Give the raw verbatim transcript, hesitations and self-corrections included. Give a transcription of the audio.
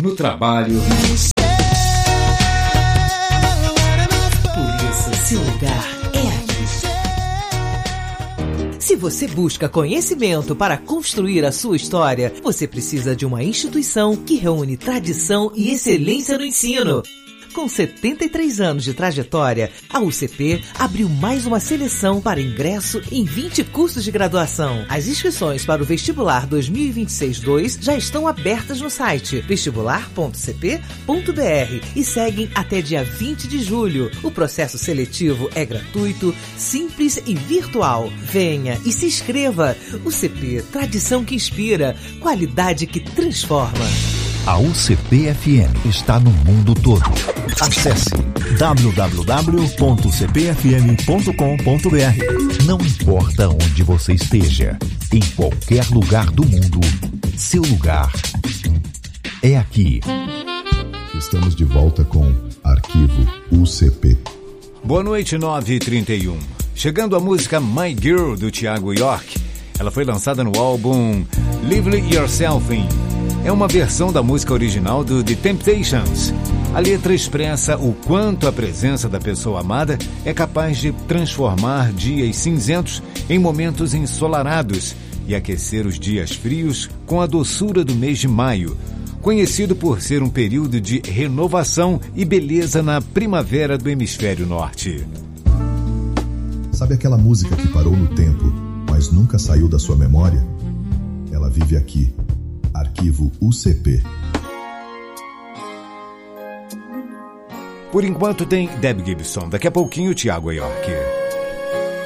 no trabalho. Por isso, seu lugar é aqui. Se você busca conhecimento para construir a sua história, você precisa de uma instituição que reúne tradição e excelência no ensino. Com setenta e três anos de trajetória, a U C P abriu mais uma seleção para ingresso em vinte cursos de graduação. As inscrições para o Vestibular dois mil e vinte e seis dois já estão abertas no site vestibular ponto c p ponto b r e seguem até dia vinte de julho. O processo seletivo é gratuito, simples e virtual. Venha e se inscreva. U C P, tradição que inspira, qualidade que transforma. A U C P F M está no mundo todo. Acesse w w w ponto c p f m ponto com ponto b r. Não importa onde você esteja, em qualquer lugar do mundo, seu lugar é aqui. Estamos de volta com Arquivo U C P. Boa noite, nove e trinta e um. Chegando a música My Girl, do Thiago York. Ela foi lançada no álbum Live Yourself In. É uma versão da música original do The Temptations. A letra expressa o quanto a presença da pessoa amada é capaz de transformar dias cinzentos em momentos ensolarados e aquecer os dias frios com a doçura do mês de maio, conhecido por ser um período de renovação e beleza na primavera do hemisfério norte. Sabe aquela música que parou no tempo, mas nunca saiu da sua memória? Ela vive aqui. Arquivo U C P. Por enquanto tem Debbie Gibson, daqui a pouquinho Thiago York.